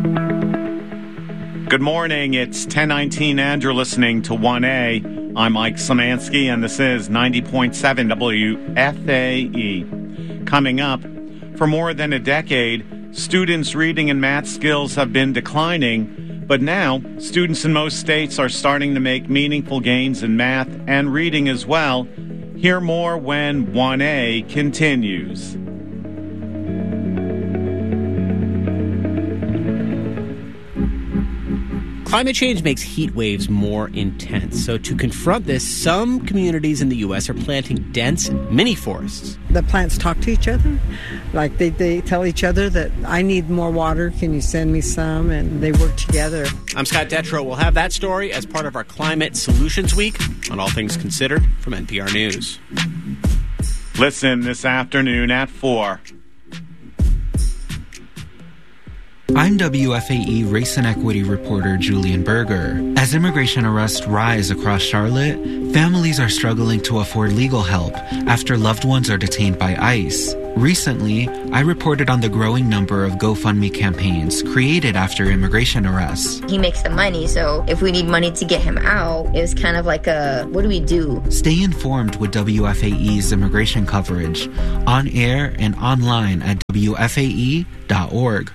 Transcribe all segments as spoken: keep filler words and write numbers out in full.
Good morning. It's ten nineteen and you're listening to one A. I'm Mike Szymanski and this is ninety point seven W F A E. Coming up, for more than a decade, students' reading and math skills have been declining, but now students in most states are starting to make meaningful gains in math and reading as well. Hear more when one A continues. Climate change makes heat waves more intense. So to confront this, some communities in the U S are planting dense mini forests. The plants talk to each other. Like they, they tell each other that I need more water. Can you send me some? And they work together. I'm Scott Detrow. We'll have that story as part of our Climate Solutions Week on All Things Considered from N P R News. Listen this afternoon at four. I'm W F A E race and equity reporter Julian Berger. As immigration arrests rise across Charlotte, families are struggling to afford legal help after loved ones are detained by ICE. Recently, I reported on the growing number of GoFundMe campaigns created after immigration arrests. He makes the money, so if we need money to get him out, it was kind of like a, what do we do? Stay informed with W F A E's immigration coverage on air and online at W F A E dot org.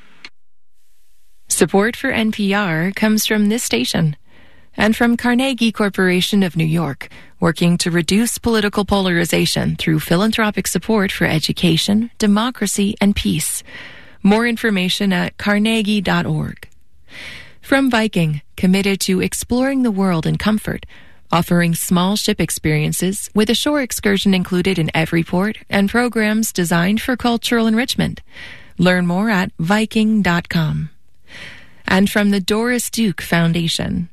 Support for N P R comes from this station and from Carnegie Corporation of New York, working to reduce political polarization through philanthropic support for education, democracy, and peace. More information at carnegie dot org. From Viking, committed to exploring the world in comfort, offering small ship experiences with a shore excursion included in every port and programs designed for cultural enrichment. Learn more at viking dot com. And from the Doris Duke Foundation.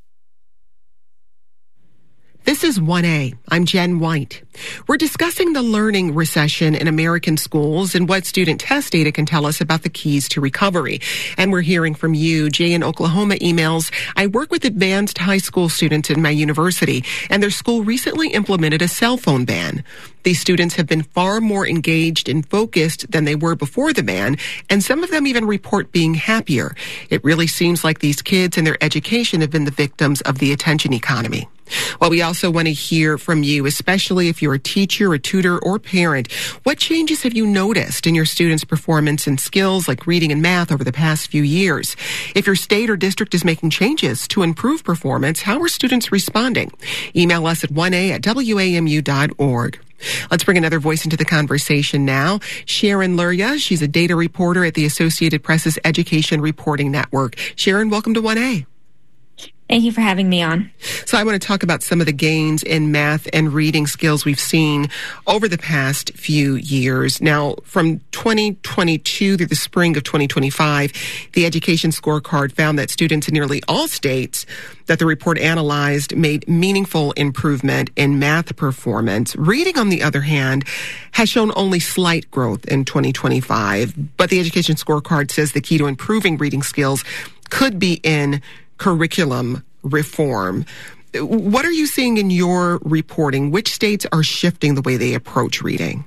This is one A. I'm Jen White. We're discussing the learning recession in American schools and what student test data can tell us about the keys to recovery. And we're hearing from you. Jay in Oklahoma emails, I work with advanced high school students in my university, and their school recently implemented a cell phone ban. These students have been far more engaged and focused than they were before the ban, and some of them even report being happier. It really seems like these kids and their education have been the victims of the attention economy. Well, we also want to hear from you, especially if you're a teacher, a tutor, or parent. What changes have you noticed in your students' performance and skills like reading and math over the past few years? If your state or district is making changes to improve performance, how are students responding? Email us at one A at W A M U dot org. Let's bring another voice into the conversation now. Sharon Luria, she's a data reporter at the Associated Press's Education Reporting Network. Sharon, welcome to one A. Thank you for having me on. So I want to talk about some of the gains in math and reading skills we've seen over the past few years. Now, from twenty twenty-two through the spring of twenty twenty-five, the Education Scorecard found that students in nearly all states that the report analyzed made meaningful improvement in math performance. Reading, on the other hand, has shown only slight growth in twenty twenty-five. But the Education Scorecard says the key to improving reading skills could be in curriculum reform. What are you seeing in your reporting? Which states are shifting the way they approach reading?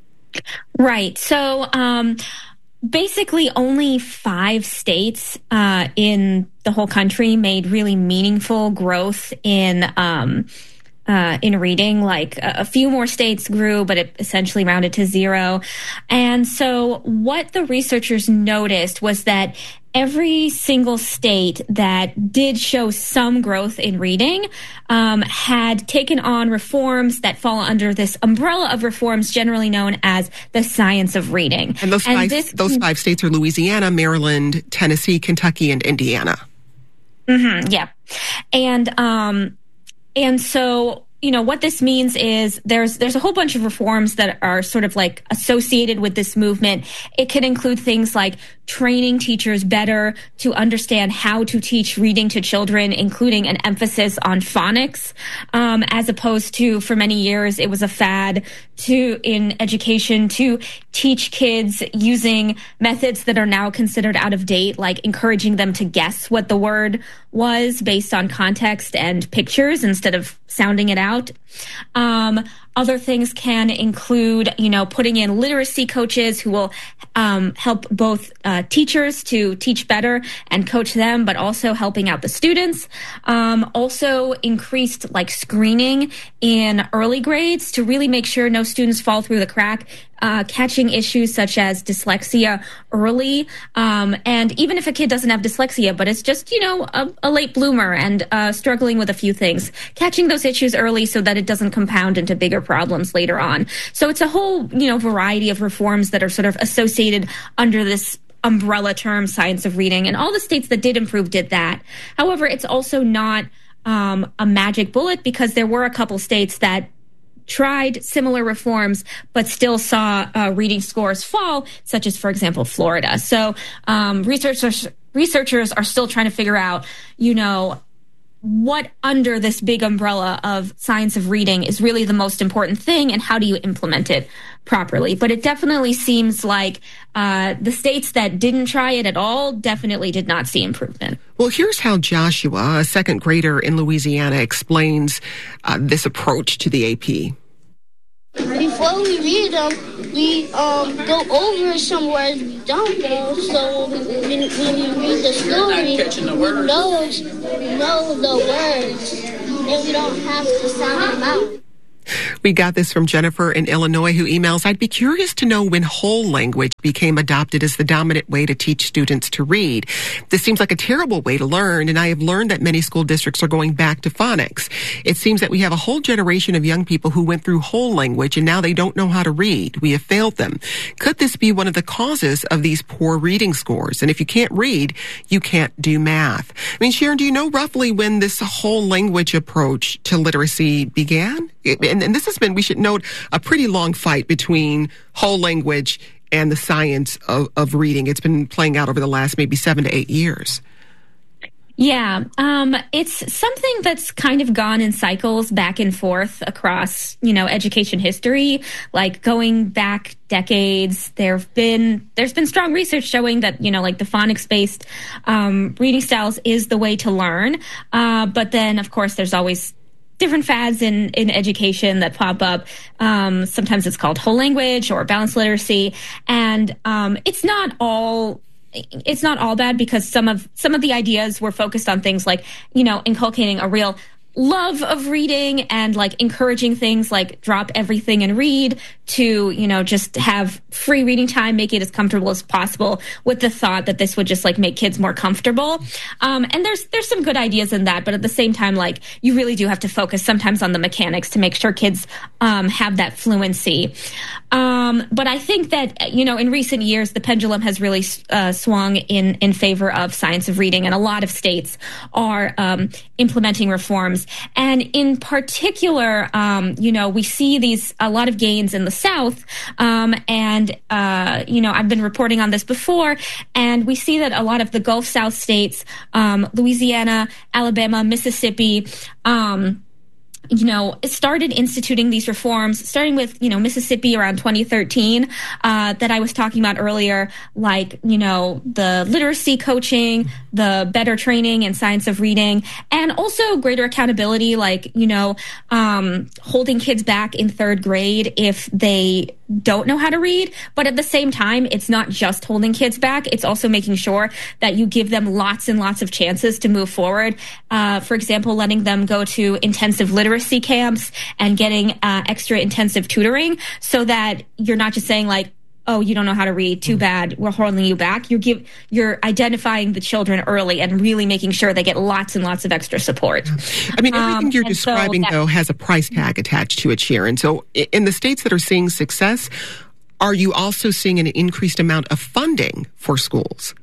Right. So um, basically only five states uh, in the whole country made really meaningful growth in um Uh, in reading. Like a, a few more states grew, but it essentially rounded to zero. And so what the researchers noticed was that every single state that did show some growth in reading um, had taken on reforms that fall under this umbrella of reforms generally known as the science of reading. And those, and five, this, those five states are Louisiana, Maryland, Tennessee, Kentucky, and Indiana. Mm-hmm, yeah. And um And so, you know, what this means is there's there's a whole bunch of reforms that are sort of like associated with this movement. It could include things like training teachers better to understand how to teach reading to children, including an emphasis on phonics, um, as opposed to, for many years, it was a fad to in education to teach kids using methods that are now considered out of date, like encouraging them to guess what the word was based on context and pictures instead of sounding it out. Um, other things can include, you know, putting in literacy coaches who will um, help both uh, teachers to teach better and coach them, but also helping out the students. Um, also increased like screening in early grades to really make sure no students fall through the crack, uh, catching issues such as dyslexia early. Um, and even if a kid doesn't have dyslexia, but it's just, you know, a, a late bloomer and uh, struggling with a few things, catching those issues early so that it doesn't compound into bigger problems later on. So it's a whole, you know, variety of reforms that are sort of associated under this umbrella term, science of reading. And all the states that did improve did that. However, it's also not um, a magic bullet, because there were a couple states that tried similar reforms but still saw uh, reading scores fall, such as, for example, Florida. So um, researchers researchers are still trying to figure out, you know, what under this big umbrella of science of reading is really the most important thing, and how do you implement it properly. But it definitely seems like uh, the states that didn't try it at all definitely did not see improvement. Well, here's how Joshua, a second grader in Louisiana, explains uh, this approach to the A P. Before we read them, we um, go over some words we don't know. So when, when you read the story, we know, we know the words, and we don't have to sound them out. We got this from Jennifer in Illinois, who emails, I'd be curious to know when whole language became adopted as the dominant way to teach students to read. This seems like a terrible way to learn, and I have learned that many school districts are going back to phonics. It seems that we have a whole generation of young people who went through whole language, and now they don't know how to read. We have failed them. Could this be one of the causes of these poor reading scores? And if you can't read, you can't do math. I mean, Sharon, do you know roughly when this whole language approach to literacy began? And, and this has been, we should note, a pretty long fight between whole language and the science of, of reading. It's been playing out over the last maybe seven to eight years. Yeah, um, it's something that's kind of gone in cycles back and forth across, you know, education history, like going back decades. There've been, there's been strong research showing that, you know, like the phonics-based um, reading styles is the way to learn. Uh, but then, of course, there's always different fads in, in education that pop up. Um, sometimes it's called whole language or balanced literacy. And um, it's not all it's not all bad, because some of some of the ideas were focused on things like, you know, inculcating a real love of reading and like encouraging things like drop everything and read, to, you know, just have free reading time, make it as comfortable as possible, with the thought that this would just like make kids more comfortable. Um, and there's there's some good ideas in that, but at the same time, like, you really do have to focus sometimes on the mechanics to make sure kids um, have that fluency. Um, but I think that, you know, in recent years, the pendulum has really uh, swung in, in favor of science of reading, and a lot of states are um, implementing reforms. And in particular, um, you know, we see these, a lot of gains in the South. Um, and, uh, you know, I've been reporting on this before, and we see that a lot of the Gulf South states, um, Louisiana, Alabama, Mississippi, um, you know, started instituting these reforms, starting with, you know, Mississippi around twenty thirteen, uh, that I was talking about earlier, like, you know, the literacy coaching, the better training in science of reading, and also greater accountability, like, you know, um, holding kids back in third grade if they don't know how to read. But at the same time, it's not just holding kids back. It's also making sure that you give them lots and lots of chances to move forward. Uh, for example, letting them go to intensive literacy camps and getting uh, extra intensive tutoring, so that you're not just saying like, oh, you don't know how to read, too bad, we're holding you back. You give, you're identifying the children early and really making sure they get lots and lots of extra support. I mean, everything um, you're describing, so that, though, has a price tag attached to it, Sharon. So in the states that are seeing success, are you also seeing an increased amount of funding for schools?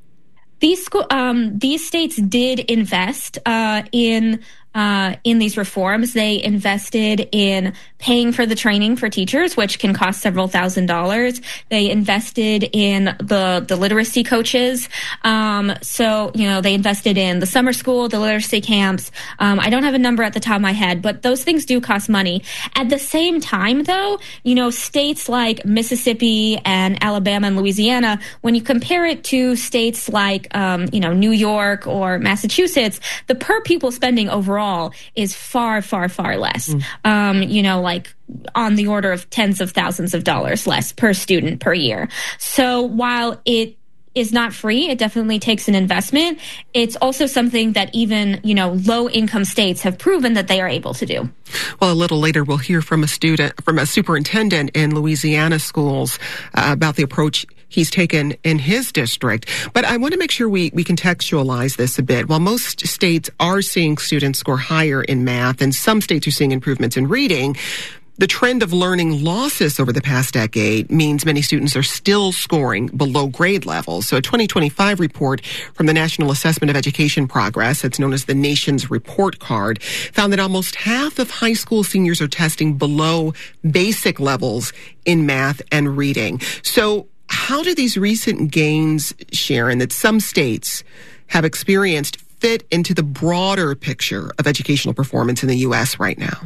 These school, um, these states did invest uh, in uh, in these reforms. They invested in paying for the training for teachers, which can cost several thousand dollars. They invested in the the literacy coaches. Um, so, you know, they invested in the summer school, the literacy camps. Um, I don't have a number at the top of my head, but those things do cost money. At the same time, though, you know, states like Mississippi and Alabama and Louisiana, when you compare it to states like, um, you know, New York or Massachusetts, the per pupil spending overall overall is far, far, far less. Mm. Um, you know, like on the order of tens of thousands of dollars less per student per year. So while it is not free, it definitely takes an investment. It's also something that even, you know, low income states have proven that they are able to do. Well, a little later, we'll hear from a student, from a superintendent in Louisiana schools uh, about the approach he's taken in his district. But I want to make sure we, we contextualize this a bit. While most states are seeing students score higher in math and some states are seeing improvements in reading, the trend of learning losses over the past decade means many students are still scoring below grade levels. So a twenty twenty-five report from the National Assessment of Education Progress, that's known as the nation's report card, found that almost half of high school seniors are testing below basic levels in math and reading. So how do these recent gains, Sharon, that some states have experienced fit into the broader picture of educational performance in the U S right now?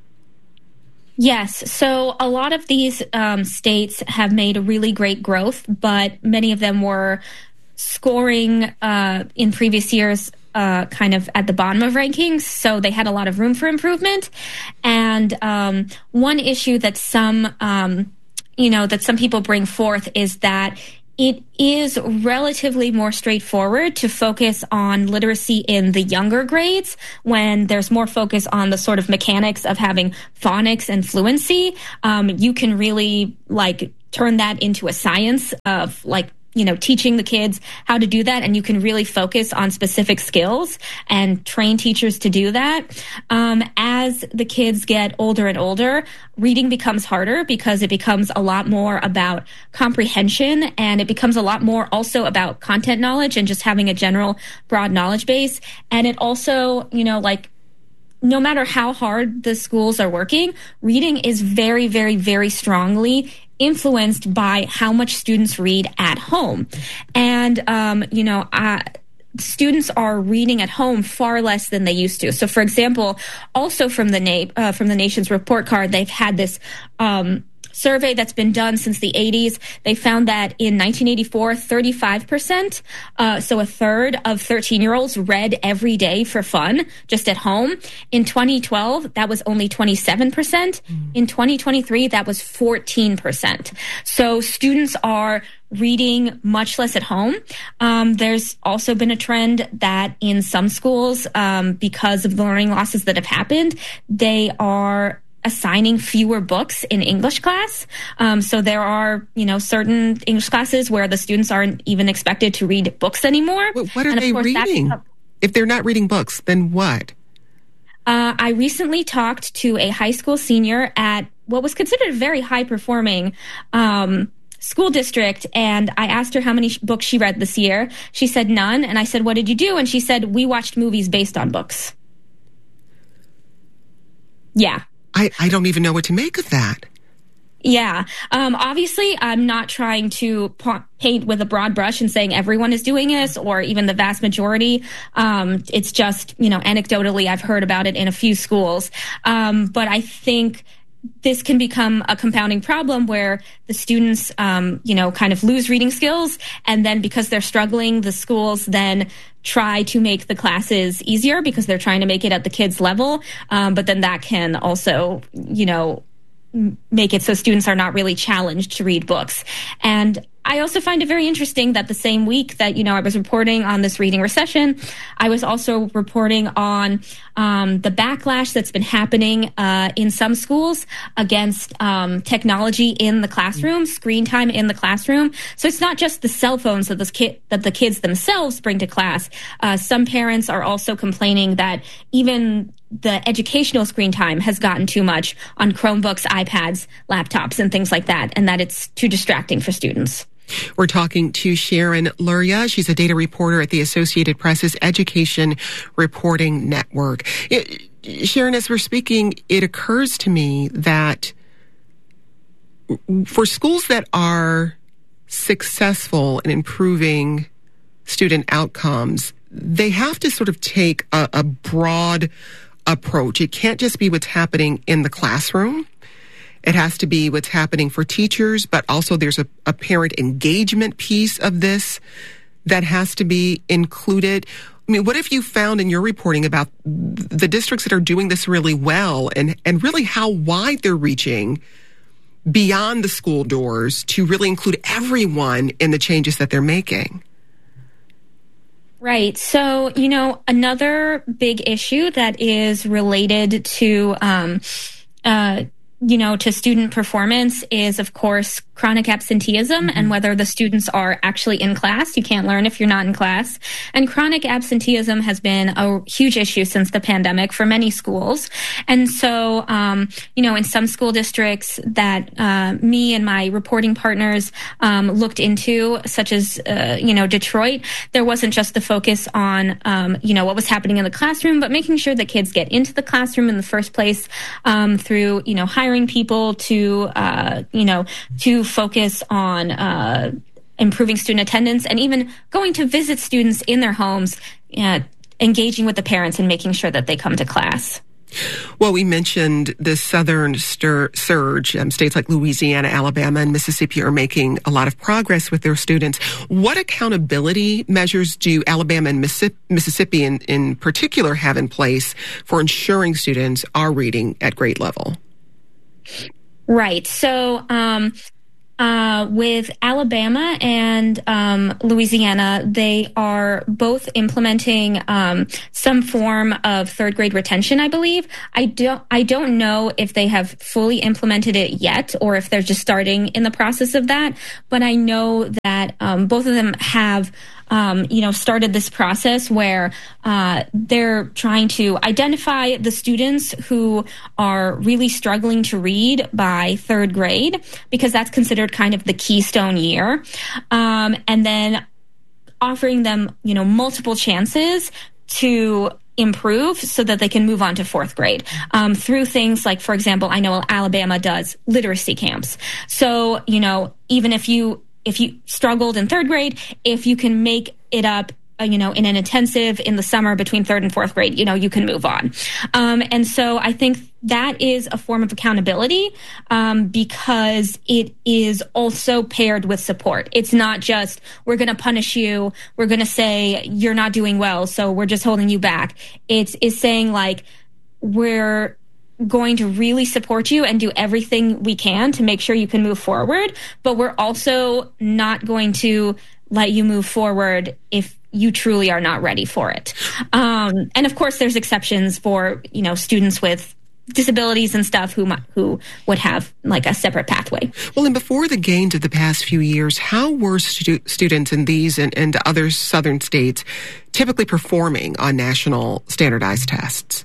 Yes. So a lot of these um, states have made a really great growth, but many of them were scoring uh, in previous years uh, kind of at the bottom of rankings. So they had a lot of room for improvement. And um, one issue that some, um, you know, that some people bring forth is that it is relatively more straightforward to focus on literacy in the younger grades when there's more focus on the sort of mechanics of having phonics and fluency. Um, you can really like turn that into a science of like, you know, teaching the kids how to do that. And you can really focus on specific skills and train teachers to do that. Um, as the kids get older and older, reading becomes harder because it becomes a lot more about comprehension, and it becomes a lot more also about content knowledge and just having a general broad knowledge base. And it also, you know, like, no matter how hard the schools are working, reading is very, very, very strongly influenced by how much students read at home. And, um, you know, uh, students are reading at home far less than they used to. So, for example, also from the na- uh, from the nation's report card, they've had this um survey that's been done since the eighties. They found that in nineteen eighty-four, thirty-five percent, uh, so a third of thirteen-year-olds read every day for fun, just at home. In twenty twelve, that was only twenty-seven percent. Mm. In twenty twenty-three, that was fourteen percent. So students are reading much less at home. Um, there's also been a trend that in some schools, um, because of the learning losses that have happened, they are assigning fewer books in English class. Um, so there are, you know, certain English classes where the students aren't even expected to read books anymore. Well, what are they reading? If they're not reading books, then what? Uh, I recently talked to a high school senior at what was considered a very high-performing um, school district, and I asked her how many sh- books she read this year. She said none, and I said, what did you do? And she said, we watched movies based on books. Yeah. I, I don't even know what to make of that. Yeah. Um, obviously, I'm not trying to pa- paint with a broad brush and saying everyone is doing this or even the vast majority. Um, it's just, you know, anecdotally, I've heard about it in a few schools. Um, but I think this can become a compounding problem where the students, um, you know, kind of lose reading skills. And then because they're struggling, the schools then try to make the classes easier because they're trying to make it at the kids' level. Um, but then that can also, you know, make it so students are not really challenged to read books. And I also find it very interesting that the same week that, you know, I was reporting on this reading recession, I was also reporting on um, the backlash that's been happening uh, in some schools against um, technology in the classroom, screen time in the classroom. So it's not just the cell phones that the, ki- that the kids themselves bring to class. Uh, some parents are also complaining that even the educational screen time has gotten too much on Chromebooks, iPads, laptops, and things like that, and that it's too distracting for students. We're talking to Sharon Luria. She's a data reporter at the Associated Press's Education Reporting Network. It, Sharon, as we're speaking, it occurs to me that for schools that are successful in improving student outcomes, they have to sort of take a, a broad approach. It can't just be what's happening in the classroom. It has to be what's happening for teachers, but also there's a, a parent engagement piece of this that has to be included? I mean, what have you found in your reporting about the districts that are doing this really well, and, and really how wide they're reaching beyond the school doors to really include everyone in the changes that they're making? Right. So, you know, another big issue that is related to, um, uh, you know, to student performance is, of course, chronic absenteeism mm-hmm. and whether the students are actually in class. You can't learn if you're not in class. And chronic absenteeism has been a huge issue since the pandemic for many schools. And so, um, you know, in some school districts that uh, me and my reporting partners um, looked into, such as, uh, you know, Detroit, there wasn't just the focus on, um, you know, what was happening in the classroom, but making sure that kids get into the classroom in the first place um, through, you know, hiring people to, uh, you know, to focus on uh, improving student attendance and even going to visit students in their homes, uh, engaging with the parents and making sure that they come to class. Well, we mentioned the southern stir- surge. Um, states like Louisiana, Alabama, and Mississippi are making a lot of progress with their students. What accountability measures do Alabama and Missi- Mississippi in, in particular have in place for ensuring students are reading at grade level? Right. So, um, Uh, with Alabama and um, Louisiana, they are both implementing um, some form of third grade retention, I believe. I don't, I don't know if they have fully implemented it yet or if they're just starting in the process of that. But I know that um, both of them have Um, you know, started this process where uh, they're trying to identify the students who are really struggling to read by third grade, because that's considered kind of the keystone year. Um, and then offering them, you know, multiple chances to improve so that they can move on to fourth grade um, through things like, for example, I know Alabama does literacy camps. So, you know, even if you If you struggled in third grade, if you can make it up, uh, you know, in an intensive in the summer between third and fourth grade, you know, you can move on. Um, and so I think that is a form of accountability um, because it is also paired with support. It's not just, we're going to punish you, we're going to say you're not doing well, so we're just holding you back. It's, it's saying like, we're going to really support you and do everything we can to make sure you can move forward, but we're also not going to let you move forward if you truly are not ready for it. Um, and of course, there's exceptions for, you know, students with disabilities and stuff who who would have like a separate pathway. Well, and before the gains of the past few years, how were stu- students in these and, and other southern states typically performing on national standardized tests?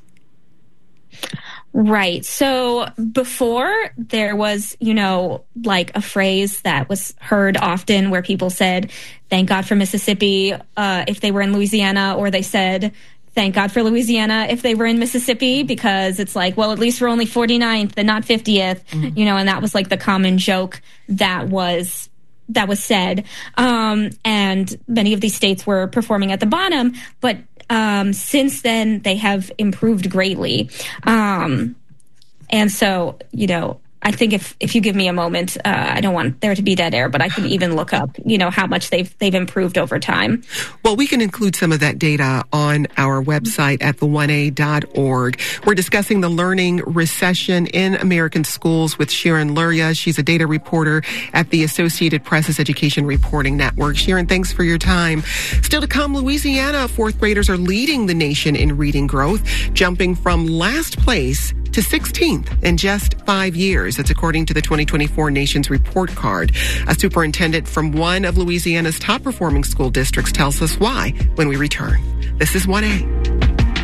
Right. So before there was, you know, like a phrase that was heard often where people said, thank God for Mississippi uh, if they were in Louisiana, or they said, thank God for Louisiana if they were in Mississippi, because it's like, well, at least we're only forty-ninth and not fiftieth, mm-hmm. you know, and that was like the common joke that was that was said. Um, and many of these states were performing at the bottom, but Um, since then, they have improved greatly. Um, and so, you know, I think if, if you give me a moment, uh, I don't want there to be dead air, but I can even look up, you know, how much they've they've improved over time. Well, we can include some of that data on our website at the one a dot org. We're discussing the learning recession in American schools with Sharon Luria. She's a data reporter at the Associated Press's Education Reporting Network. Sharon, thanks for your time. Still to come, Louisiana fourth graders are leading the nation in reading growth, jumping from last place to sixteenth in just five years. That's according to the twenty twenty-four Nations Report Card. A superintendent from one of Louisiana's top performing school districts tells us why when we return. This is one A.